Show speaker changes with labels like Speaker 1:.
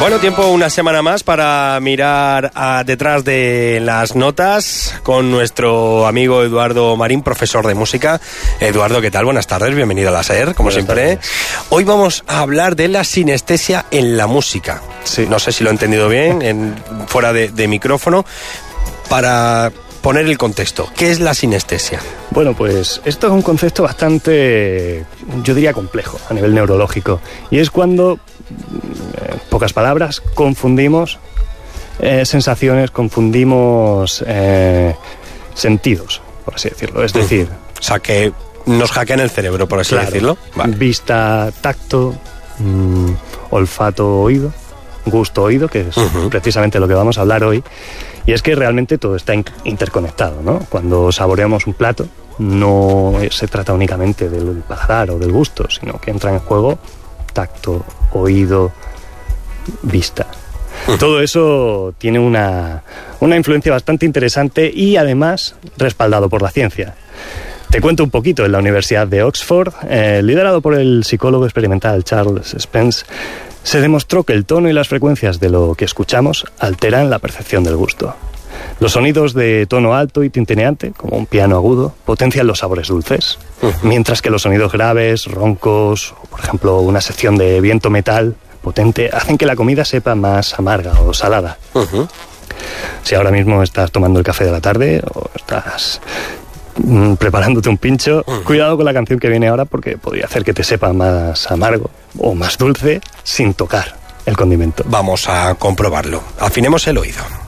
Speaker 1: Bueno, tiempo una semana más para mirar detrás de las notas con nuestro amigo Eduardo Marín, profesor de música. Eduardo, ¿qué tal? Buenas tardes, bienvenido a la SER, como siempre. Hoy vamos a hablar de la sinestesia en la música. Sí. No sé si lo he entendido bien, fuera de micrófono. Para poner el contexto, ¿qué es la sinestesia?
Speaker 2: Bueno, pues esto es un concepto bastante, yo diría, complejo a nivel neurológico. Y es cuando, en pocas palabras, confundimos sensaciones, confundimos sentidos, por así decirlo. Es decir...
Speaker 1: O sea, que nos hackean el cerebro, por así decirlo.
Speaker 2: Vale. Vista, tacto, olfato, oído, gusto, oído, que es precisamente lo que vamos a hablar hoy. Y es que realmente todo está interconectado, ¿no? Cuando saboreamos un plato, no se trata únicamente del paladar o del gusto, sino que entra en juego tacto, oído, vista. Todo eso tiene una influencia bastante interesante y además respaldado por la ciencia. Te cuento un poquito. En la Universidad de Oxford, liderado por el psicólogo experimental Charles Spence, se demostró que el tono y las frecuencias de lo que escuchamos alteran la percepción del gusto. Los sonidos de tono alto y tintineante, como un piano agudo, potencian los sabores dulces, mientras que los sonidos graves, roncos, o por ejemplo una sección de viento metal potente, hacen que la comida sepa más amarga o salada. Si ahora mismo estás tomando el café de la tarde o estás preparándote un pincho, cuidado con la canción que viene ahora, porque podría hacer que te sepa más amargo o más dulce sin tocar el condimento.
Speaker 1: Vamos a comprobarlo. Afinemos el oído.